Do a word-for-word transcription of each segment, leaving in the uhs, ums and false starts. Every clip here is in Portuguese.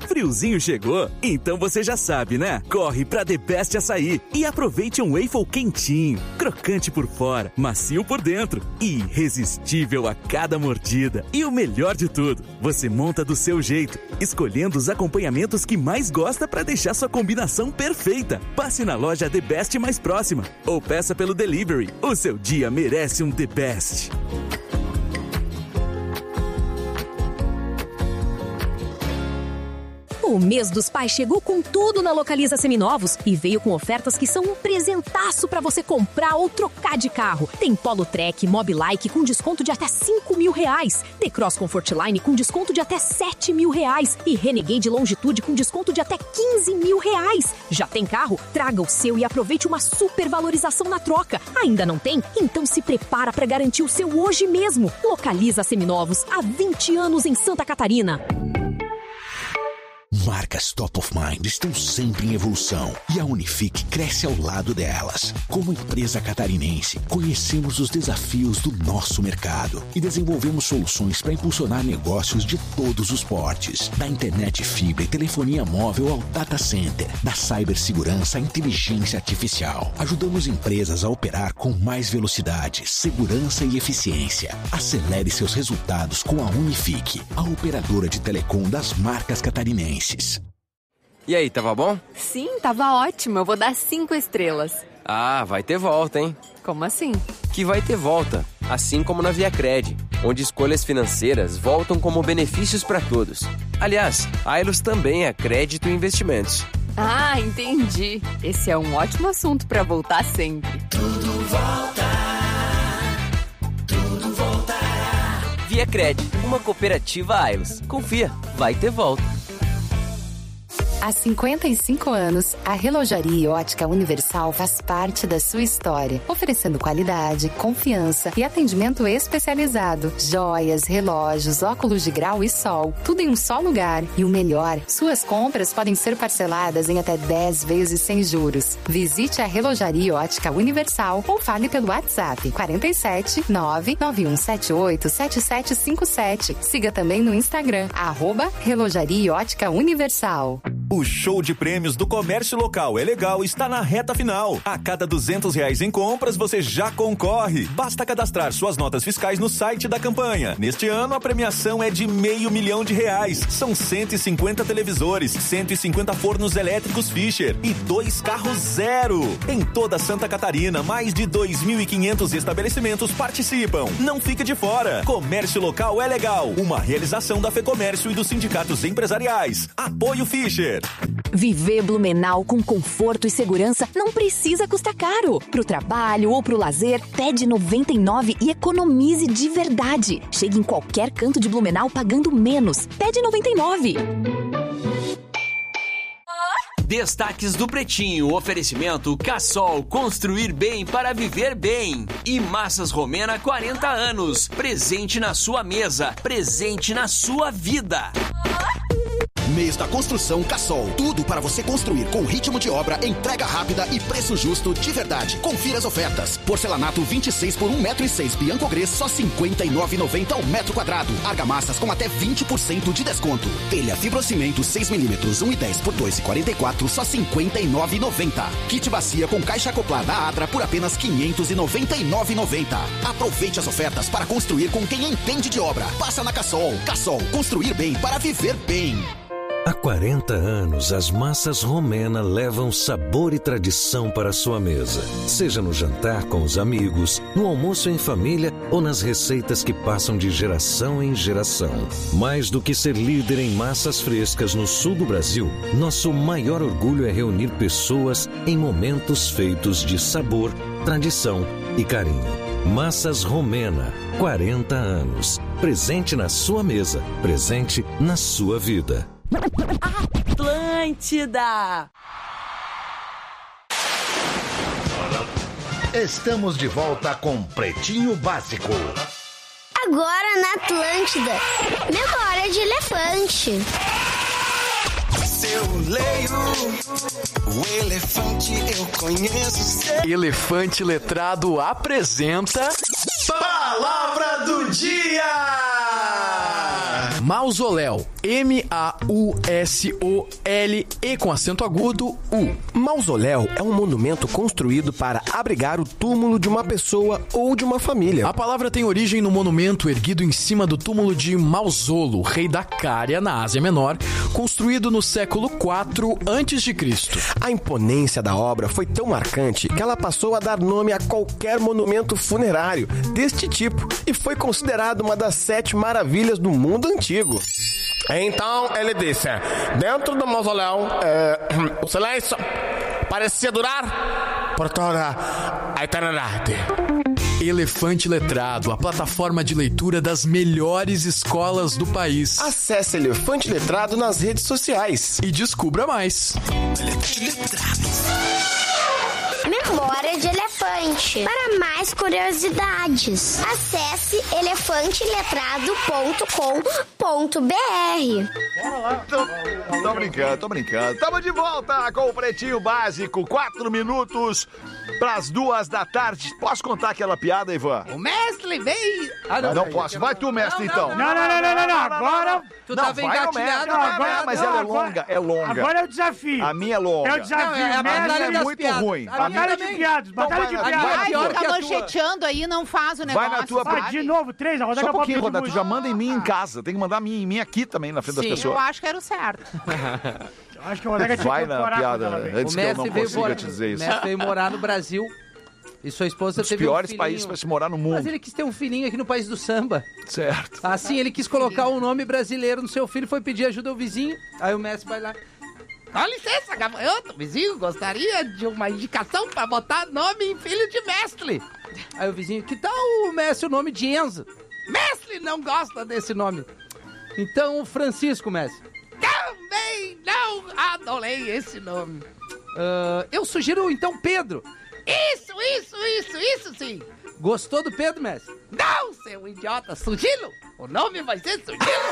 Friozinho chegou? Então você já sabe, né? Corre pra The Best Açaí e aproveite um waffle quentinho, crocante por fora, macio por dentro e irresistível a cada mordida. E o melhor de tudo, você monta do seu jeito, escolhendo os acompanhamentos que mais gosta para deixar sua combinação perfeita. Passe na loja The Best mais próxima ou peça pelo delivery. O seu dia merece um The Best. O mês dos pais chegou com tudo na Localiza Seminovos e veio com ofertas que são um presentaço pra você comprar ou trocar de carro. Tem Polo Trek, Mobilike com desconto de até cinco mil reais. T-Cross Comfortline com desconto de até sete mil reais. E Renegade Longitude com desconto de até quinze mil reais. Já tem carro? Traga o seu e aproveite uma super valorização na troca. Ainda não tem? Então se prepara pra garantir o seu hoje mesmo. Localiza Seminovos, há vinte anos em Santa Catarina. Marcas top of mind estão sempre em evolução e a Unifique cresce ao lado delas. Como empresa catarinense, conhecemos os desafios do nosso mercado e desenvolvemos soluções para impulsionar negócios de todos os portes. Da internet fibra e telefonia móvel ao data center, da cibersegurança à inteligência artificial. Ajudamos empresas a operar com mais velocidade, segurança e eficiência. Acelere seus resultados com a Unifique, a operadora de telecom das marcas catarinenses. E aí, tava bom? Sim, tava ótimo. Eu vou dar cinco estrelas. Ah, vai ter volta, hein? Como assim? Que vai ter volta, assim como na ViaCred, onde escolhas financeiras voltam como benefícios para todos. Aliás, a Ailos também é crédito e investimentos. Ah, entendi. Esse é um ótimo assunto para voltar sempre. Tudo volta. Tudo voltará. ViaCred, uma cooperativa Ailos. Confia, vai ter volta. Há cinquenta e cinco anos, a Relojaria Ótica Universal faz parte da sua história, oferecendo qualidade, confiança e atendimento especializado. Joias, relógios, óculos de grau e sol, tudo em um só lugar. E o melhor, suas compras podem ser parceladas em até dez vezes sem juros. Visite a Relojaria Ótica Universal ou fale pelo WhatsApp quarenta e sete, nove nove um sete oito, sete sete cinco sete. Siga também no Instagram, arroba Relojaria Ótica Universal. O show de prêmios do comércio local é legal, está na reta final. A cada duzentos reais em compras, você já concorre. Basta cadastrar suas notas fiscais no site da campanha. Neste ano, a premiação é de meio milhão de reais. São cento e cinquenta televisores, cento e cinquenta fornos elétricos Fischer e dois carros zero. Em toda Santa Catarina, mais de dois mil e quinhentos estabelecimentos participam. Não fique de fora. Comércio local é legal. Uma realização da FEComércio e dos sindicatos empresariais. Apoio Fischer. Viver Blumenau com conforto e segurança não precisa custar caro. Pro trabalho ou pro lazer, pede noventa e nove e economize de verdade. Chegue em qualquer canto de Blumenau pagando menos. Pede noventa e nove. Destaques do Pretinho, oferecimento Cassol, construir bem para viver bem. E Massas Romena, quarenta anos, presente na sua mesa, presente na sua vida. Mês da Construção Cassol. Tudo para você construir com ritmo de obra, entrega rápida e preço justo de verdade. Confira as ofertas. Porcelanato vinte e seis por um metro e seis Bianco Grês, só cinquenta e nove reais e noventa centavos ao metro quadrado. Argamassas com até vinte por cento de desconto. Telha fibrocimento seis milímetros, um e dez por dois e quarenta e quatro, só cinquenta e nove reais e noventa centavos. Kit bacia com caixa acoplada Adra por apenas quinhentos e noventa e nove reais e noventa centavos. Aproveite as ofertas para construir com quem entende de obra. Passa na Cassol. Cassol, construir bem para viver bem. Há quarenta anos, as Massas Romena levam sabor e tradição para a sua mesa. Seja no jantar com os amigos, no almoço em família ou nas receitas que passam de geração em geração. Mais do que ser líder em massas frescas no sul do Brasil, nosso maior orgulho é reunir pessoas em momentos feitos de sabor, tradição e carinho. Massas Romena, quarenta anos. Presente na sua mesa, presente na sua vida. Atlântida! Estamos de volta com Pretinho Básico. Agora na Atlântida, memória de elefante. Eu leio o elefante, eu conheço. Elefante Letrado apresenta Palavra do Dia! Mausoléu. M A U S O L E com acento agudo, U. Mausoléu é um monumento construído para abrigar o túmulo de uma pessoa ou de uma família. A palavra tem origem no monumento erguido em cima do túmulo de Mausolo, rei da Cária, na Ásia Menor, construído no século quatro antes de Cristo. A imponência da obra foi tão marcante que ela passou a dar nome a qualquer monumento funerário deste tipo e foi considerada uma das sete maravilhas do mundo antigo. Então ele disse: dentro do mausoléu, é, o silêncio parecia durar por toda a eternidade. Elefante Letrado, a plataforma de leitura das melhores escolas do país. Acesse Elefante Letrado nas redes sociais e descubra mais. Elefante Letrado. Memória de Elefante. Para mais curiosidades, acesse elefante letrado ponto com ponto b r. Bora lá. Tô, tô brincando, tô brincando. Tamo de volta com o Pretinho Básico. Quatro minutos pras duas da tarde. Posso contar aquela piada, Ivan? O mestre veio... Ah, não, não posso. Vai tu, mestre, não, então. Não, não, não, não, não, não. Agora... Tu não, tava engatilhado. Agora, mas ela é longa, é longa. Agora é o desafio. A minha é longa. É o desafio. Não, é, a minha é muito piadas. ruim. Batalha de piadas, batalha de piadas. Vai, fica mancheteando aí, não faz o negócio. Vai na tua... Vai, de novo, três. Só um pouquinho, Roda, tu já manda em mim em casa. Tem que mandar em mim aqui também, na frente Sim, das pessoas. eu acho que era o certo. Acho que o Rodrigo tinha Vai na piada, antes que eu não consiga te dizer isso. O Messi veio morar no Brasil e sua esposa Os teve piores um países para se morar no mundo. Mas ele quis ter um filhinho aqui no país do samba. Certo. Assim, ele quis colocar um nome brasileiro no seu filho, foi pedir ajuda ao vizinho. Aí o Messi vai lá. Dá licença, gafanhoto. Vizinho, gostaria de uma indicação para botar nome em filho de mestre. Aí o vizinho, que tal o Messi, o nome de Enzo? Mestre não gosta desse nome. Então, o Francisco, Messi. Também não adorei esse nome. Uh, eu sugiro, então, Pedro. Isso, isso, isso, isso sim. Gostou do Pedro, Messi? Não, seu idiota, Sugilo. O nome vai ser Sugilo.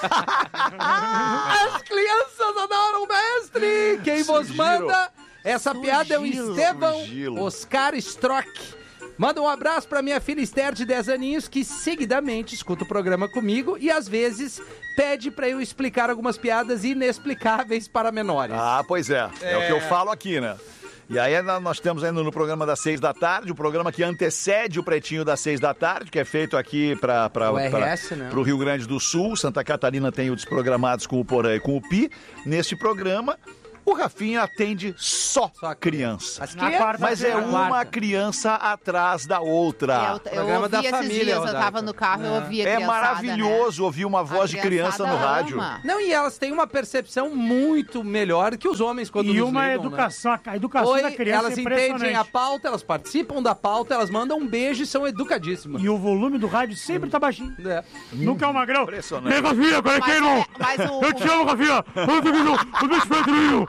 As crianças adoram o mestre. Quem vos manda essa Sugilo. Piada é o Estevão Sugilo. Oscar Strock. Manda um abraço pra minha filha Esther, de dez aninhos, que seguidamente escuta o programa comigo e às vezes pede pra eu explicar algumas piadas inexplicáveis para menores. Ah, pois é. É, é o que eu falo aqui, né? E aí nós temos ainda no programa das seis da tarde, o programa que antecede o Pretinho das seis da tarde, que é feito aqui para o R S, né? o Rio Grande do Sul. Santa Catarina tem o Desprogramados com o Porã e com o Pi. Neste programa, o Rafinha atende só, só a criança. As crianças. Mas é uma criança atrás da outra. Eu, eu ouvi da esses família, dias, Rodaica. Eu tava no carro, eu ouvi a É maravilhoso, né? Ouvir uma voz de criança no rádio. Ama. Não, e elas têm uma percepção muito melhor que os homens quando E nos uma ligam, educação, né? a educação Oi, da criança elas é entendem a pauta, elas participam da pauta, elas mandam um beijo e são educadíssimas. E o volume do rádio sempre tá baixinho. É. Nunca é o magrão. Impressionante. Ei, Rafinha, qual é que é, irmão? Eu te amo, Rafinha. Eu deixo Pedrinho.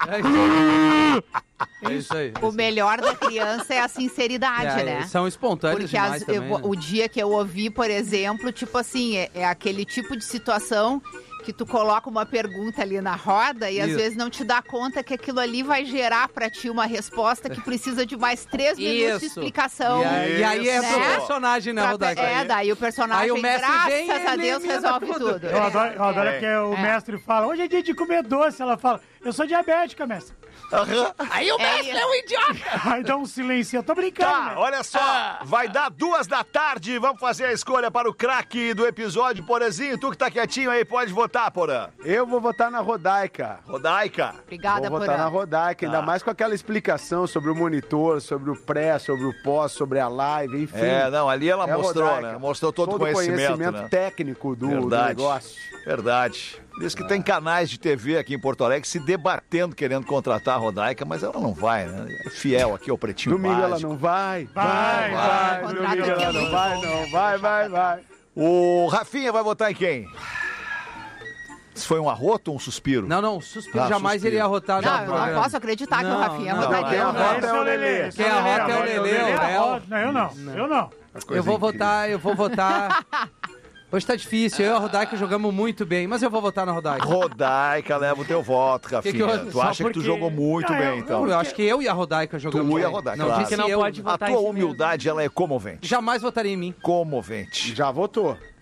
É isso aí. O melhor da criança é a sinceridade, é, né? São espontâneos Porque demais as, também, eu, né? o dia que eu ouvi, por exemplo, tipo assim, é, é aquele tipo de situação que tu coloca uma pergunta ali na roda e às Isso. vezes não te dá conta que aquilo ali vai gerar pra ti uma resposta que precisa de mais três minutos de Isso. explicação. E aí, e aí é né? do personagem, né, Rodaica? É, daí o personagem, aí o mestre graças vem, a ele Deus, emenda resolve tudo. tudo. Eu adoro, eu adoro É. que o É. mestre fala, hoje é dia de comer doce. Ela fala, eu sou diabética, mestre. Aí o mestre é, é um idiota. Aí dá um silêncio, eu tô brincando. Tá, né? olha só, ah. vai dar duas da tarde, vamos fazer a escolha para o craque do episódio. Porazinho, tu que tá quietinho aí, pode votar, Porã. Eu vou votar na Rodaica. Rodaica. Obrigada, Vou votar Porã. na Rodaica, ainda Tá. mais com aquela explicação sobre o monitor, sobre o pré, sobre o pós, sobre a live, enfim. É, não, ali ela É mostrou, Rodaica. né? Mostrou todo, Todo o conhecimento, conhecimento né? técnico do, do Verdade. negócio. Verdade. Diz que tem canais de T V aqui em Porto Alegre se debatendo, querendo contratar a Rodaica, mas ela não vai, né? É fiel aqui ao Pretinho Domingo Básico. ela não vai. Vai, vai. vai. vai. Domingo ela não vai, não. Vai, vai, vai. O Rafinha vai votar em quem? Se foi um arroto ou um suspiro? Não, não, suspiro. Ah, jamais suspiro. ele ia arrotar Não, no eu programa. não posso acreditar que o Rafinha não, vai não, dar não, aqui. não, Esse é o Lelê. Quem arrota é o Lelê, o Léo. Não, eu não, eu não. Eu vou votar, eu vou votar... Hoje tá difícil, eu e a Rodaica jogamos muito bem, mas eu vou votar na Rodaica. Rodaica, leva o teu voto, Rafinha. Que que eu- Tu só acha que tu porque- jogou muito Não, bem, eu- então. Eu acho que eu e a Rodaica jogamos Tu e a bem. Rodaica, Não, claro. disse Você não eu. pode votar A tua humildade, ela é comovente. Jamais votaria em mim. Comovente. Já votou.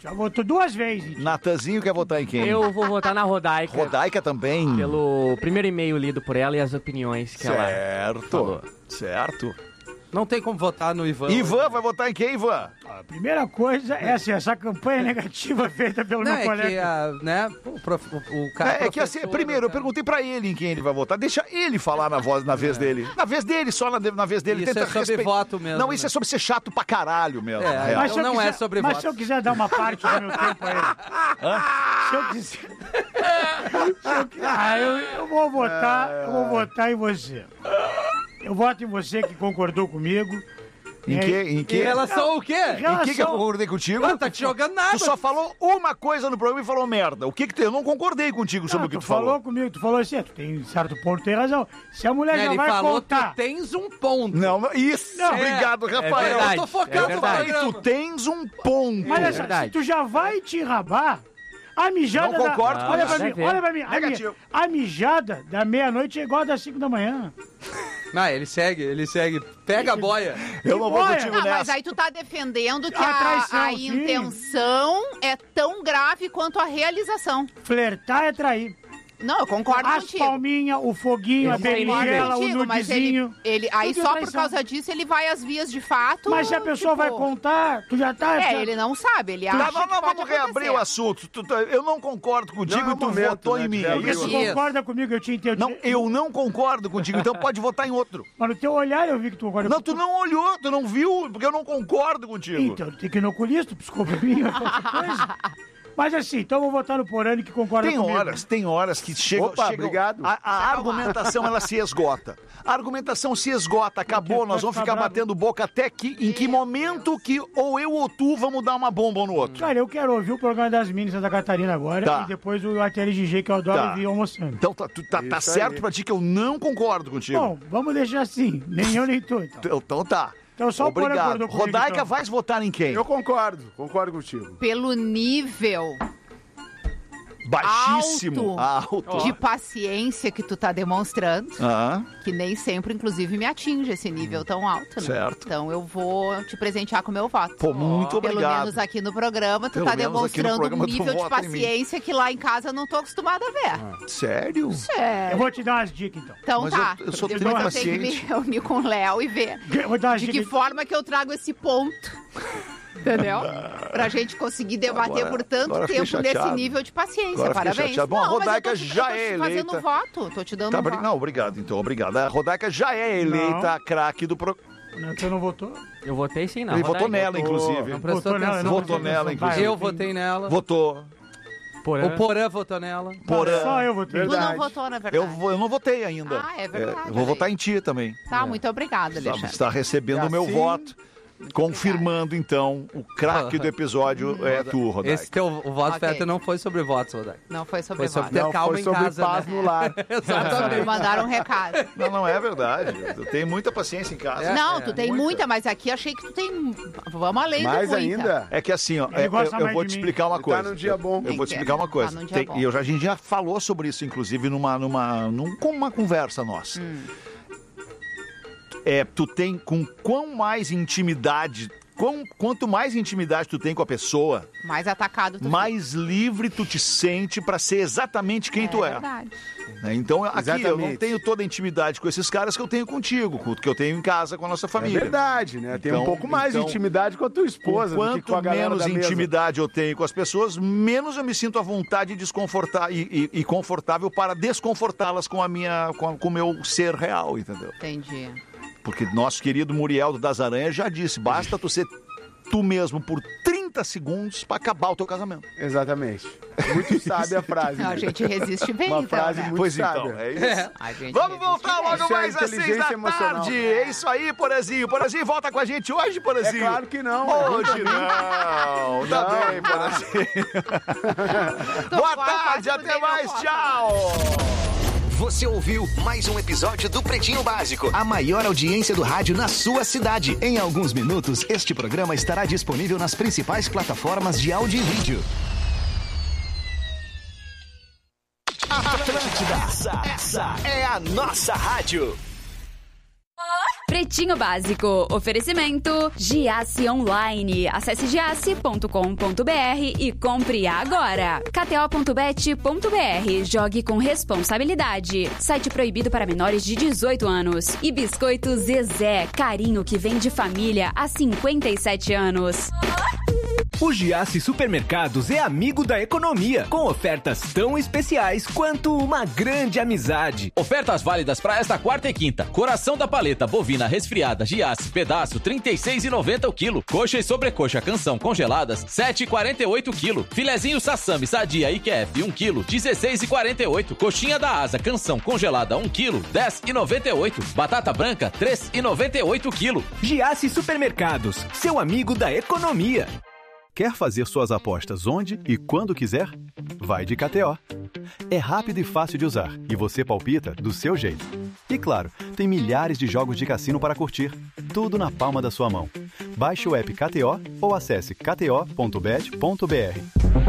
Já votou duas vezes. Então. Natanzinho quer votar em quem? Eu vou votar na Rodaica. Rodaica também? Pelo primeiro e-mail lido por ela e as opiniões que ela falou. Certo. Não tem como votar no Ivan. Ivan vai votar em quem, Ivan? A primeira coisa é assim, essa campanha negativa feita pelo Não, meu é colega. que, a, né, o, prof, o, o cara... É, é que assim, primeiro, eu perguntei pra ele em quem ele vai votar. Deixa ele falar na voz, na vez é. dele. Na vez dele, só na, na vez dele. Isso Tenta é sobre respe... voto mesmo. Não, isso né? é sobre ser chato pra caralho mesmo. É, mas não quiser, é sobre Mas voto. se eu quiser dar uma parte do meu tempo a ele. Hã? Se eu quiser... se eu... Ah, eu, eu vou votar, eu vou votar em você. Eu voto em você que concordou comigo. Em que? Em que? Em relação ao quê? Em, relação... em que, que eu concordei contigo? Não tá te jogando nada. Tu só falou uma coisa no programa e falou merda. O que que tu... Eu não concordei contigo sobre não, o que tu, tu falou. falou comigo, tu falou assim, tu tem certo ponto, tem razão. Se a mulher é, já ele vai falou, contar... tu tens um ponto. Não, não isso. Não, obrigado, é, Rafael. É verdade, eu tô focado é no programa. Tu tens um ponto. Mas essa, se tu já vai te rabar... A mijada não concordo da... com olha isso. Pra mim, olha pra mim. A, mi... a mijada da meia-noite é igual a das cinco da manhã. Não, ele segue, ele segue. Pega a boia. Eu não vou contigo não, nessa. Mas aí tu tá defendendo que a, a, traição, a intenção é tão grave quanto a realização. Flertar é trair. Não, eu concordo As contigo. As palminhas, o foguinho, eu a berinjela, o nudezinho. Ele, ele, aí só por causa disso ele vai às vias de fato. Mas se a pessoa tipo... vai contar, tu já tá... É, já... ele não sabe, ele tu, acha não, não, que pode vamos reabrir acontecer. o assunto. Tu, tu, eu não concordo contigo não, e tu momento, votou né, em mim. É isso? Tu concorda comigo, eu te entendo. Não, eu não concordo contigo, então pode votar em outro. Mas no teu olhar eu vi que tu concorda. Não, tu não olhou, tu não viu, porque eu não concordo contigo. Então, tem que ir no oculista, psicólogo, qualquer coisa. Mas assim, então eu vou votar no Porani que concorda tem comigo. Tem horas, tem horas que chegam... Opa, chegam obrigado. A, a argumentação, ela se esgota. A argumentação se esgota, acabou, nós vamos ficar batendo boca até que, em que momento que ou eu ou tu vamos dar uma bomba no outro. Cara, eu quero ouvir o programa das Minas Santa Catarina agora tá. e depois o A T L G G que eu adoro tá. vir almoçando. Então tá, tu, tá, tá certo pra ti que eu não concordo contigo. Bom, vamos deixar assim, nem eu nem tu, então. Então tá. Então só obrigado. o comigo, Rodaica, então. vais votar em quem? Eu concordo, concordo contigo. Pelo nível... Baixíssimo. Alto, alto. De paciência que tu tá demonstrando. Ah. Que nem sempre, inclusive, me atinge esse nível tão alto, né? Certo. Então eu vou te presentear com o meu voto. Pô, muito Pelo obrigado. menos aqui no programa, tu Pelo tá menos aqui no demonstrando programa um tu nível de vota em mim. paciência que lá em casa eu não tô acostumada a ver. Ah. Sério? Sério. Eu vou te dar umas dicas, então. Então Mas tá. Eu, eu sou eu muito vou ter paciente. que me reunir com o Léo e ver de que forma que eu trago esse ponto. Entendeu? Pra gente conseguir debater agora, por tanto tempo nesse nível de paciência. Agora Parabéns. Bom, não, a Rodaica mas eu tô, já eu tô é te fazendo eleita. voto. Tô te dando Tá, um voto. não, obrigado, então, obrigado. A Rodaica já é eleita craque do programa. Você não votou? Eu votei sim, não. Ele votou nela, inclusive. Não prestou votou nela, atenção. não votou nela, inclusive. Eu votei nela. Votou. Porã. O Porã votou nela. Porã. Só eu votei. Tu não votou, na verdade. Eu, vou- eu não votei ainda. Ah, é verdade, eu vou Ale. votar em ti também. Tá, muito obrigada, Está, Alexandre. está recebendo o E meu assim- voto. Confirmando, então, o craque do episódio é tu, Rodaica. Esse teu o voto Ok. certo não foi sobre votos, Rodaica. Não foi sobre Foi sobre voto. ter calma foi em sobre casa, paz né? no lar. Exatamente. Mandaram um recado. Não, não é verdade. Eu tenho muita paciência em casa. É, não, é, tu tem muita. muita. mas aqui achei que tu tem... Vamos além do Mais muita. ainda? É que assim, ó, Ele é, eu, gosta eu mais vou de te mim. explicar uma Ele coisa. tá num dia bom. Eu vou te Tem explicar uma que- coisa. tá num dia Tem- bom. e eu já, a gente já falou sobre isso, inclusive, numa, numa, num, com uma conversa nossa. Hum. É, tu tem com quão mais intimidade, quão, quanto mais intimidade tu tem com a pessoa, Mais atacado tu mais livre tu te sente pra ser exatamente quem fica. tu é. verdade. Né? Então, aqui eu não Exatamente. tenho toda a intimidade com esses caras que eu tenho contigo, com- que eu tenho em casa com a nossa É família. verdade, né? Tem um Então- pouco mais então- de intimidade com a tua esposa do que Quanto com a galera menos da mesa. intimidade eu tenho com as pessoas, menos eu me sinto à vontade e, desconfortar, e, e- e confortável para desconfortá-las com a minha, com, a- com o meu ser real, entendeu? Entendi. Porque nosso querido Muriel do Das Aranhas já disse, basta tu ser tu mesmo por trinta segundos para acabar o teu casamento. Exatamente. Muito sábia a frase. Não, a né? gente resiste bem, Uma então, frase né? muito Pois sábia. então, é isso. A gente Vamos resiste voltar bem. logo Isso é mais às seis da inteligência emocional. tarde. É isso aí, Porazinho. Porazinho, volta com a gente hoje, É Porazinho. claro que não. Hoje não. Tá Não. bem, Porazinho. Boa tarde, até mais. Tchau. Você ouviu mais um episódio do Pretinho Básico, a maior audiência do rádio na sua cidade. Em alguns minutos, este programa estará disponível nas principais plataformas de áudio e vídeo. Atlântida, essa, essa é a nossa rádio. Pretinho Básico. Oferecimento Giasse Online. Acesse giasse ponto com ponto br e compre agora. k t o ponto bet ponto b r. Jogue com responsabilidade. Site proibido para menores de dezoito anos. E Biscoito Zezé. Carinho que vem de família há cinquenta e sete anos. O Giasse Supermercados é amigo da economia, com ofertas tão especiais quanto uma grande amizade. Ofertas válidas para esta quarta e quinta. Coração da paleta bovina resfriada Giasse, pedaço trinta e seis reais e noventa centavos o quilo. Coxa e sobrecoxa canção congeladas sete reais e quarenta e oito centavos o quilo. Filezinho Sassami Sadia I Q F um quilo, dezesseis reais e quarenta e oito centavos. Coxinha da Asa canção congelada um quilo, dez reais e noventa e oito centavos. Batata branca três reais e noventa e oito centavos o quilo. Giasse Supermercados, seu amigo da economia. Quer fazer suas apostas onde e quando quiser? Vai de K T O. É rápido e fácil de usar e você palpita do seu jeito. E claro, tem milhares de jogos de cassino para curtir, tudo na palma da sua mão. Baixe o app K T O ou acesse k t o ponto bet ponto b r.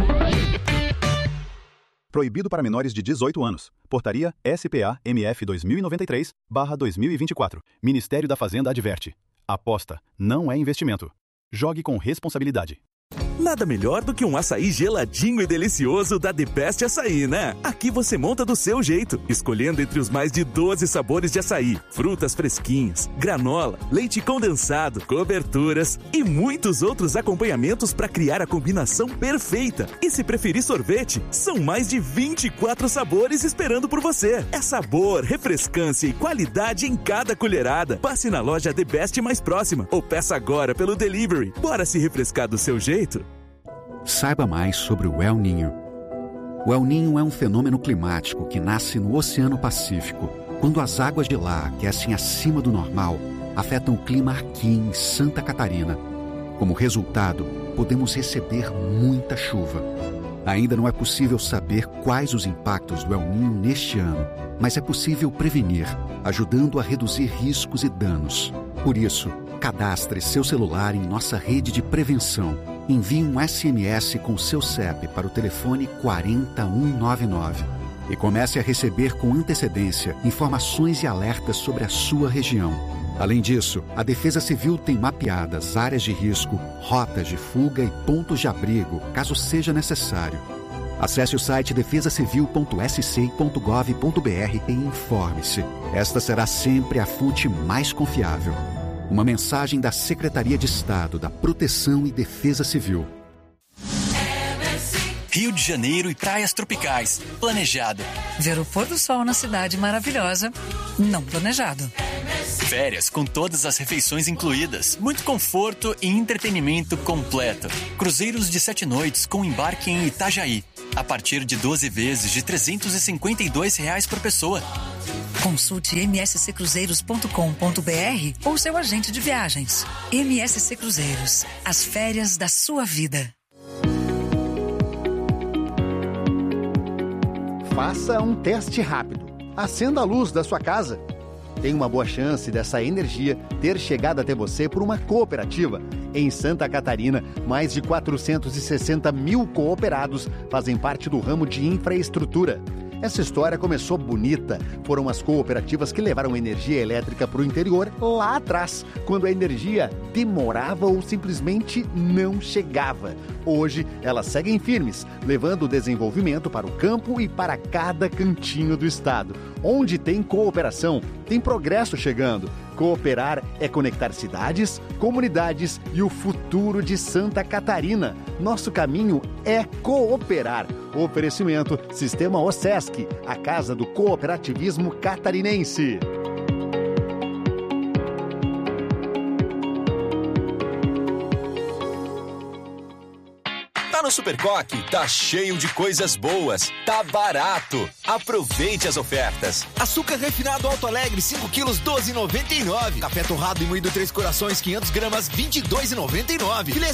Proibido para menores de dezoito anos. Portaria S P A M F dois mil e noventa e três barra dois mil e vinte e quatro. Ministério da Fazenda adverte. Aposta não é investimento. Jogue com responsabilidade. Nada melhor do que um açaí geladinho e delicioso da The Best Açaí, né? Aqui você monta do seu jeito, escolhendo entre os mais de doze sabores de açaí, frutas fresquinhas, granola, leite condensado, coberturas e muitos outros acompanhamentos para criar a combinação perfeita. E se preferir sorvete, são mais de vinte e quatro sabores esperando por você. É sabor, refrescância e qualidade em cada colherada. Passe na loja The Best mais próxima ou peça agora pelo delivery. Bora se refrescar do seu jeito? Saiba mais sobre o El Niño. O El Niño é um fenômeno climático que nasce no Oceano Pacífico, quando as águas de lá aquecem acima do normal, afetam o clima aqui em Santa Catarina. Como resultado, podemos receber muita chuva. Ainda não é possível saber quais os impactos do El Niño neste ano, mas é possível prevenir, ajudando a reduzir riscos e danos. Por isso, cadastre seu celular em nossa rede de prevenção. Envie um S M S com seu C E P para o telefone quatro zero um nove nove e comece a receber com antecedência informações e alertas sobre a sua região. Além disso, a Defesa Civil tem mapeadas áreas de risco, rotas de fuga e pontos de abrigo, caso seja necessário. Acesse o site defesa civil ponto s c ponto gov ponto b r e informe-se. Esta será sempre a fonte mais confiável. Uma mensagem da Secretaria de Estado da Proteção e Defesa Civil. Rio de Janeiro e praias tropicais. Planejado. Ver o pôr do sol na cidade maravilhosa. Não planejado. Férias com todas as refeições incluídas. Muito conforto e entretenimento completo. Cruzeiros de sete noites com embarque em Itajaí. A partir de doze vezes de trezentos e cinquenta e dois reais por pessoa. Consulte m s c cruzeiros ponto com ponto b r ou seu agente de viagens. M S C Cruzeiros. As férias da sua vida. Faça um teste rápido. Acenda a luz da sua casa. Tem uma boa chance dessa energia ter chegado até você por uma cooperativa. Em Santa Catarina, mais de quatrocentos e sessenta mil cooperados fazem parte do ramo de infraestrutura. Essa história começou bonita. Foram as cooperativas que levaram energia elétrica para o interior lá atrás, quando a energia demorava ou simplesmente não chegava. Hoje, elas seguem firmes, levando o desenvolvimento para o campo e para cada cantinho do estado. Onde tem cooperação, tem progresso chegando. Cooperar é conectar cidades, comunidades e o futuro de Santa Catarina. Nosso caminho é cooperar. Oferecimento Sistema OSESC, a casa do cooperativismo catarinense. Tá no Supercoque, tá cheio de coisas boas, tá barato. Aproveite as ofertas. Açúcar refinado Alto Alegre, cinco quilos, doze reais e noventa e nove. Café torrado e moído Três Corações, quinhentas gramas, vinte e dois reais e noventa e nove. Filé